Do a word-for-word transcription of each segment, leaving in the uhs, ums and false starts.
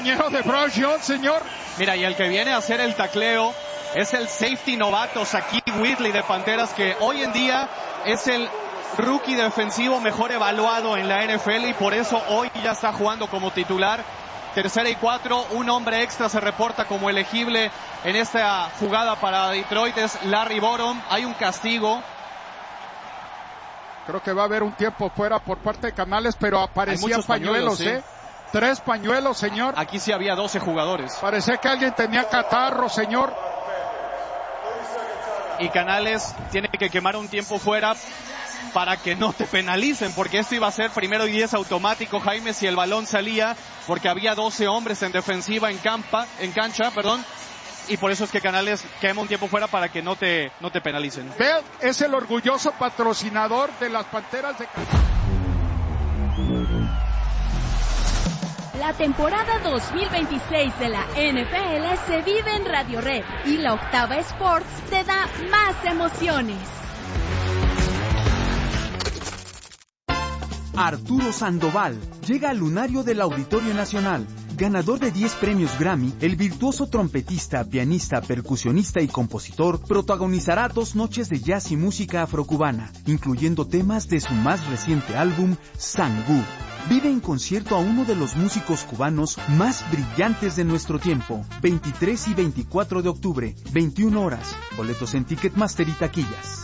de Bryce Young, señor. Mira, y el que viene a hacer el tacleo es el safety novato Shaquille Whitley de Panteras, que hoy en día es el rookie defensivo mejor evaluado en la N F L y por eso hoy ya está jugando como titular. Tercera y cuatro, un hombre extra se reporta como elegible en esta jugada para Detroit, es Larry Borom. Hay un castigo. Creo que va a haber un tiempo fuera por parte de Canales, pero aparecían pañuelos, pañuelos, ¿eh? Sí. Tres pañuelos, señor. Aquí sí había doce jugadores. Parece que alguien tenía catarro, señor. Y Canales tiene que quemar un tiempo fuera para que no te penalicen, porque esto iba a ser primero y diez automático, Jaime, si el balón salía, porque había doce hombres en defensiva en campa, en cancha, perdón, y por eso es que Canales quema un tiempo fuera para que no te, no te penalicen. Bell es el orgulloso patrocinador de las Panteras de... La temporada dos mil veintiséis de la N F L se vive en Radio Red y la Octava Sports te da más emociones. Arturo Sandoval llega al lunario del Auditorio Nacional. Ganador de diez premios Grammy, el virtuoso trompetista, pianista, percusionista y compositor protagonizará dos noches de jazz y música afrocubana, incluyendo temas de su más reciente álbum, Sangú. Vive en concierto a uno de los músicos cubanos más brillantes de nuestro tiempo. veintitrés y veinticuatro de octubre, veintiuna horas. Boletos en Ticketmaster y taquillas.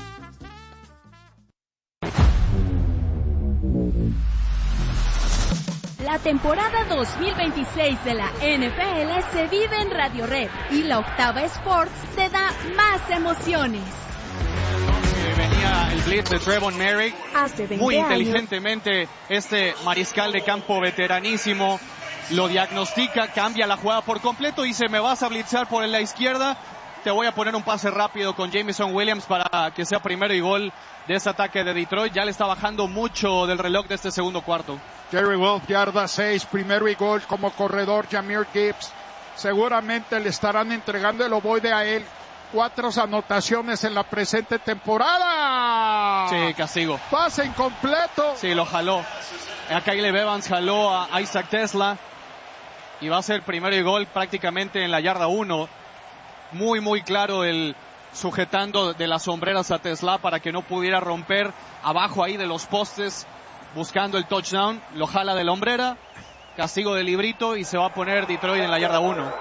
La temporada dos mil veintiséis de la N F L se vive en Radio Red y la Octava Sports te da más emociones. Venía el blitz de Trevon Merrick, muy años. inteligentemente este mariscal de campo veteranísimo lo diagnostica, cambia la jugada por completo y dice: me vas a blitzar por la izquierda, te voy a poner un pase rápido con Jameson Williams para que sea primero y gol de ese ataque de Detroit. Ya le está bajando mucho del reloj de este segundo cuarto. Jerry Wolf, yarda seis, primero y gol como corredor. Jahmyr Gibbs, seguramente le estarán entregando el ovoide a él. Cuatro anotaciones en la presente temporada. Sí, castigo. Pase incompleto. Sí, lo jaló. A Caleb Evans jaló a Isaac Tesla. Y va a ser primero y gol prácticamente en la yarda uno. Muy, muy claro el sujetando de las sombreras a Tesla para que no pudiera romper abajo ahí de los postes buscando el touchdown. Lo jala de la hombrera. Castigo de librito y se va a poner Detroit en la yarda uno.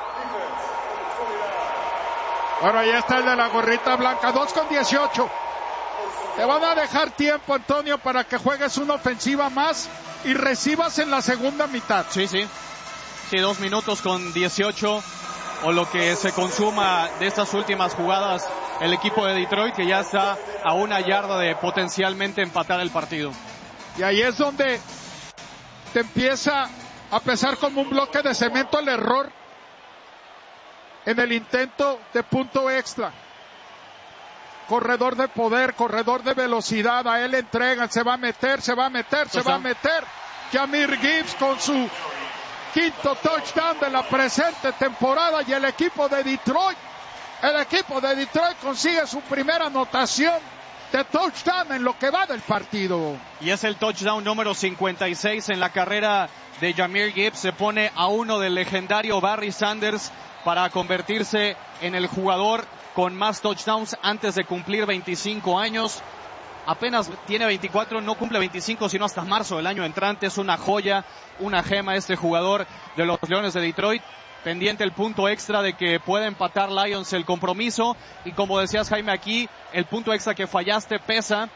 Bueno, ahí está el de la gorrita blanca, dos con dieciocho. Te van a dejar tiempo, Antonio, para que juegues una ofensiva más y recibas en la segunda mitad. Sí, sí. Sí, dos minutos con dieciocho, o lo que se consuma de estas últimas jugadas el equipo de Detroit, que ya está a una yarda de potencialmente empatar el partido. Y ahí es donde te empieza a pesar como un bloque de cemento el error en el intento de punto extra. Corredor de poder, corredor de velocidad, a él le entregan, se va a meter, se va a meter, se va a meter. Jahmyr Gibbs con su quinto touchdown de la presente temporada y el equipo de Detroit, el equipo de Detroit consigue su primera anotación de touchdown en lo que va del partido. Y es el touchdown número cincuenta y seis en la carrera de Jahmyr Gibbs. Se pone a uno del legendario Barry Sanders para convertirse en el jugador con más touchdowns antes de cumplir veinticinco años. Apenas tiene veinticuatro, no cumple veinticinco sino hasta marzo del año entrante. Es una joya, una gema este jugador de los Leones de Detroit. Pendiente el punto extra de que pueda empatar Lions el compromiso. Y como decías, Jaime, aquí el punto extra que fallaste pesa.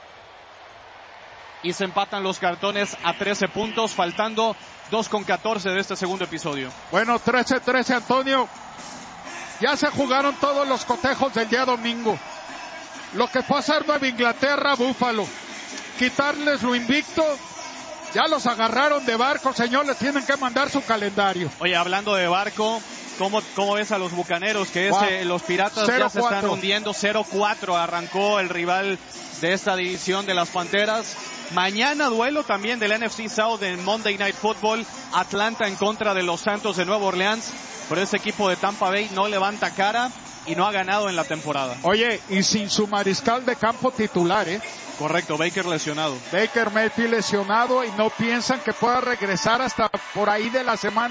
Y se empatan los cartones a trece puntos, faltando dos con catorce de este segundo episodio. Bueno, trece trece, Antonio. Ya se jugaron todos los cotejos del día domingo. Lo que fue hacer Nueva Inglaterra, Búfalo. Quitarles lo invicto. Ya los agarraron de barco, señor. Les tienen que mandar su calendario. Oye, hablando de barco, ¿cómo, cómo ves a los Bucaneros? Que es, wow. eh, los Piratas ya se están hundiendo. cero cuatro arrancó el rival de esta división de las Panteras. Mañana duelo también del N F C South en Monday Night Football. Atlanta en contra de los Santos de Nueva Orleans. Pero ese equipo de Tampa Bay no levanta cara y no ha ganado en la temporada. Oye, y sin su mariscal de campo titular, ¿eh? Correcto, Baker lesionado. Baker Mayfield lesionado y no piensan que pueda regresar hasta por ahí de la semana